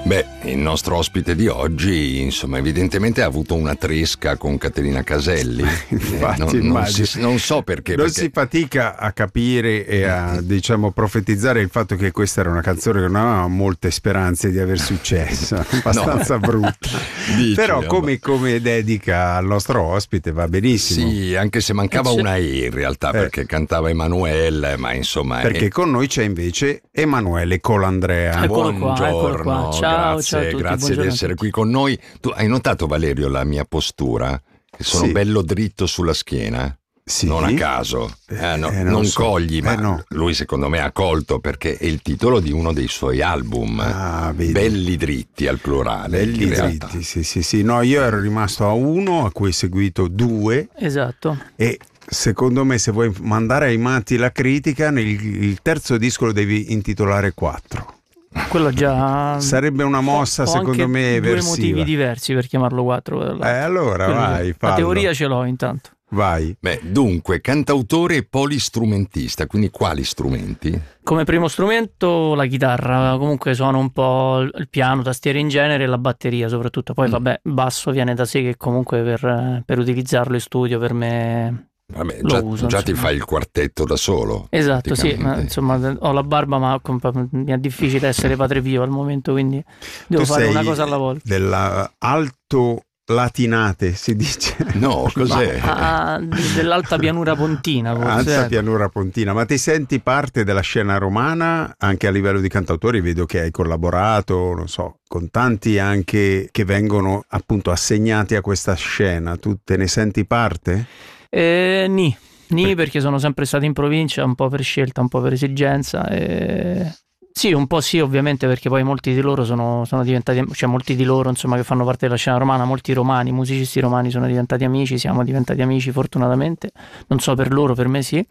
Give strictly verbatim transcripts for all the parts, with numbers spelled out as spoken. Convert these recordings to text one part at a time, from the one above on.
Beh, il nostro ospite di oggi, insomma, evidentemente ha avuto una tresca con Caterina Caselli. Infatti, eh, non, non, si, non so perché. Non perché... si fatica a capire e a, diciamo, profetizzare il fatto che questa era una canzone che non aveva molte speranze di aver successo, abbastanza no. brutta. Dici, Però come, come dedica al nostro ospite va benissimo. Sì, anche se mancava una E in realtà, eh. perché cantava Emanuele, ma insomma... Perché è... con noi c'è invece Emanuele Colandrea. Eccolo Buongiorno, qua, eccolo qua. Ciao, grazie, ciao a tutti, grazie di essere qui con noi. Tu hai notato, Valerio, la mia postura? Che sono sì. bello dritto sulla schiena? Sì. Non a caso, eh, no, eh, non, non so. cogli, ma eh, no. lui secondo me ha colto perché è il titolo di uno dei suoi album, ah, Belli dritti al plurale. Belli dritti, sì, sì, sì. No, io ero rimasto a uno, a cui ho seguito due. Esatto. E secondo me, se vuoi mandare ai matti la critica, nel, il terzo disco lo devi intitolare quattro. Quello già sarebbe una mossa, ho, ho secondo me, due eversiva. motivi diversi per chiamarlo quattro. Eh, allora Quello vai, fallo. La teoria ce l'ho intanto. Vai. Beh, dunque, cantautore e polistrumentista, quindi quali strumenti? Come primo strumento la chitarra, comunque suono un po' il piano, tastiere in genere e la batteria soprattutto. Poi mm. vabbè, basso viene da sé, che comunque per, per utilizzarlo in studio per me... Vabbè, lo già, uso, già ti fai il quartetto da solo. Esatto, sì, ma, insomma ho la barba, ma mi è difficile essere padre pio al momento, quindi devo tu fare sei una cosa alla volta. Della alto latinate si dice. No, cos'è? Ma, ah, dell'alta pianura pontina. Alta ecco. pianura pontina, ma ti senti parte della scena romana anche a livello di cantautori? Vedo che hai collaborato, non so, con tanti anche che vengono appunto assegnati a questa scena. Tu te ne senti parte? Eh, ni, ni perché sono sempre stato in provincia, un po' per scelta, un po' per esigenza. E... Sì, un po' sì, ovviamente, perché poi molti di loro sono, sono diventati, cioè molti di loro insomma che fanno parte della scena romana, molti romani, musicisti romani sono diventati amici, siamo diventati amici fortunatamente, non so per loro, per me sì.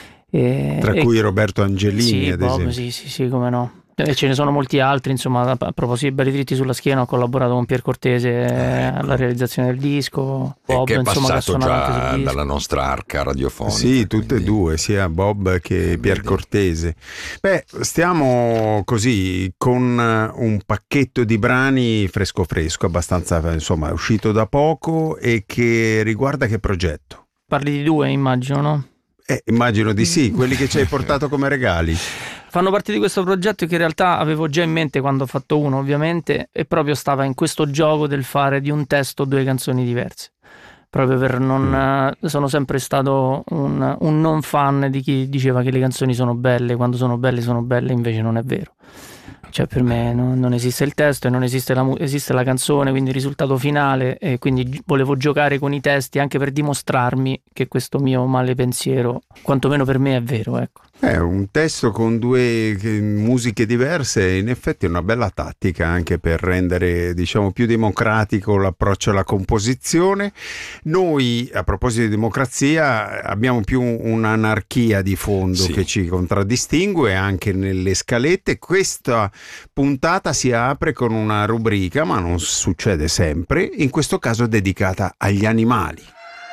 E, Tra e, cui Roberto Angelini, sì, ad Bob, esempio. Sì, sì, sì, come no. E ce ne sono molti altri, insomma, a proposito di Belli dritti sulla schiena ho collaborato con Pier Cortese ah, ecco. alla realizzazione del disco. Bob, che è insomma, passato che già dalla nostra arca radiofonica. Sì, tutte quindi... e due, sia Bob che Pier Cortese. Beh, stiamo così con un pacchetto di brani fresco fresco, abbastanza, insomma, è uscito da poco e che riguarda che progetto? Parli di due, immagino, no? Eh, immagino di sì, quelli che ci hai portato come regali. Fanno parte di questo progetto che in realtà avevo già in mente quando ho fatto uno, ovviamente, e proprio stava in questo gioco del fare di un testo due canzoni diverse. Proprio per non... Mm. Sono sempre stato un, un non fan di chi diceva che le canzoni sono belle, quando sono belle sono belle, invece non è vero. Cioè per me non, non esiste il testo e non esiste la, esiste la canzone, quindi il risultato finale, e quindi volevo giocare con i testi anche per dimostrarmi che questo mio male pensiero, quantomeno per me, è vero, ecco. È un testo con due musiche diverse, in effetti è una bella tattica anche per rendere, diciamo, più democratico l'approccio alla composizione. Noi, a proposito di democrazia, abbiamo più un'anarchia di fondo sì. che ci contraddistingue anche nelle scalette. Questa puntata si apre con una rubrica, ma non succede sempre, in questo caso dedicata agli animali.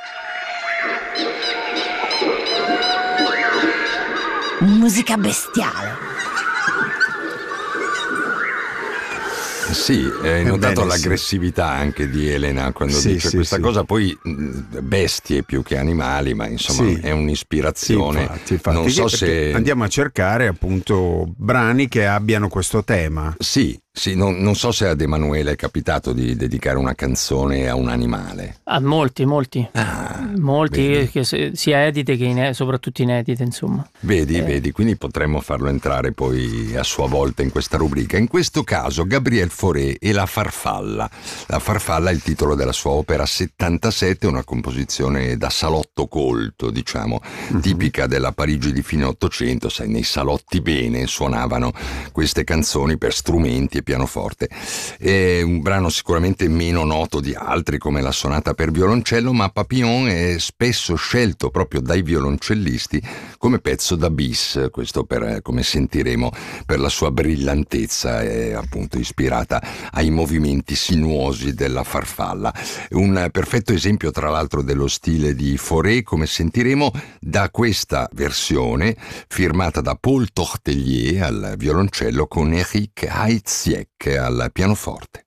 Musica bestiale. Sì, hai notato l'aggressività anche di Elena quando sì, dice sì, questa sì. cosa, poi bestie più che animali, ma insomma sì. è un'ispirazione. Sì, infatti, infatti. Non so se andiamo a cercare appunto brani che abbiano questo tema. Sì, sì, non, non so se ad Emanuele è capitato di dedicare una canzone a un animale. A molti, molti. Ah, molti, vedi. che se, sia edite che in, soprattutto inedite, insomma. Vedi, eh. vedi, quindi potremmo farlo entrare poi a sua volta in questa rubrica. In questo caso Gabriel Fauré e La Farfalla. La Farfalla è il titolo della sua opera settantasette, una composizione da salotto colto, diciamo, mm-hmm. tipica della Parigi di fine Ottocento. Sai, nei salotti bene suonavano queste canzoni per strumenti e pianoforte. È un brano sicuramente meno noto di altri come la sonata per violoncello, ma Papillon è spesso scelto proprio dai violoncellisti come pezzo da bis, questo per, come sentiremo, per la sua brillantezza, è appunto ispirata ai movimenti sinuosi della farfalla. Un perfetto esempio tra l'altro dello stile di Fauré, come sentiremo da questa versione firmata da Paul Tortelier al violoncello con Éric Haïtien. Jack al pianoforte.